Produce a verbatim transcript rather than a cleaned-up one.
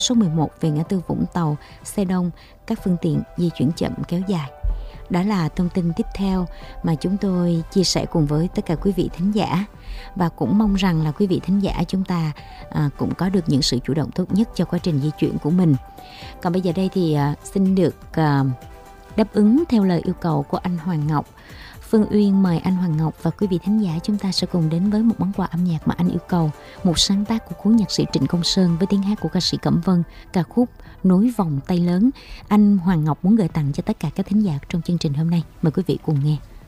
số mười một về ngã tư Vũng Tàu, xe đông, các phương tiện di chuyển chậm kéo dài. Đó là thông tin tiếp theo mà chúng tôi chia sẻ cùng với tất cả quý vị thính giả. Và cũng mong rằng là quý vị thính giả chúng ta à, cũng có được những sự chủ động tốt nhất cho quá trình di chuyển của mình. Còn bây giờ đây thì à, xin được à, đáp ứng theo lời yêu cầu của anh Hoàng Ngọc. Phương Uyên mời anh Hoàng Ngọc và quý vị thính giả chúng ta sẽ cùng đến với một món quà âm nhạc mà anh yêu cầu. Một sáng tác của cố nhạc sĩ Trịnh Công Sơn với tiếng hát của ca sĩ Cẩm Vân, ca khúc Nối Vòng Tay Lớn. Anh Hoàng Ngọc muốn gửi tặng cho tất cả các thính giả trong chương trình hôm nay. Mời quý vị cùng nghe.